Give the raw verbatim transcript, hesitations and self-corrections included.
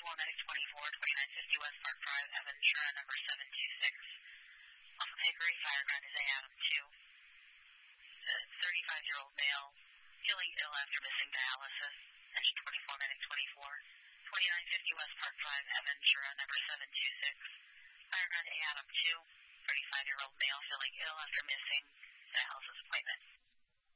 twenty-four medic twenty-four, twenty-nine fifty West Park Drive, Aventura, number seven two six. Off of Hickory, fire ground is Adam two. The thirty-five-year-old male feeling ill after missing dialysis. Engine twenty-four medic twenty-four, twenty-nine fifty West Park Drive, Aventura, number seven two six. Fire ground Adam two. thirty-five-year-old male feeling ill after missing dialysis appointment.